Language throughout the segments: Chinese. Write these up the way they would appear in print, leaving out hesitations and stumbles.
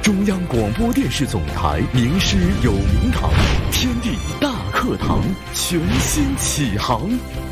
中央广播电视总台名师有名堂，天地大课堂全新启航。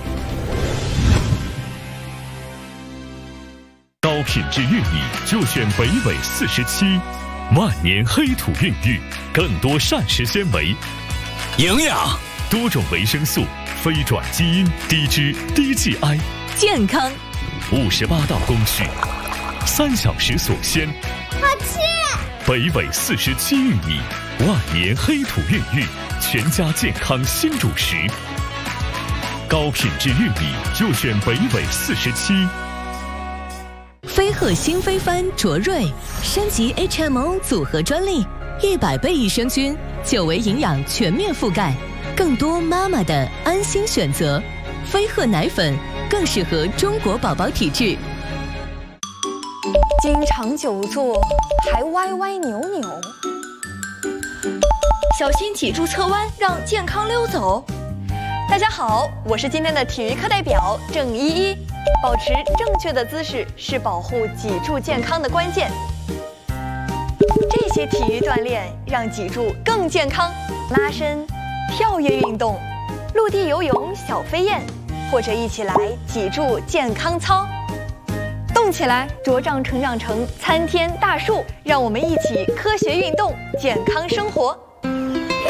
高品质玉米就选北纬47，万年黑土孕育，更多膳食纤维、 营养、 多种维生素、非转基因、低脂、低 GI， 健康。 58道工序，3小时锁鲜。 好吃！ 北纬47玉米，万年黑土孕育，全家健康新主食。高品质玉米就选北纬47。 飞鹤新飞帆卓瑞升级 HMO 组合专利，100倍益生菌，9维营养全面覆盖，更多妈妈的安心选择。飞鹤奶粉更适合中国宝宝体质。 经常久坐，还歪歪扭扭，小心脊柱侧弯，让健康溜走。大家好，我是今天的体育课代表郑依依。保持正确的姿势是保护脊柱健康的关键。这些体育锻炼让脊柱更健康，拉伸、跳跃运动、陆地游泳小飞燕，或者一起来脊柱健康操。动起来，茁壮成长成参天大树，让我们一起科学运动，健康生活。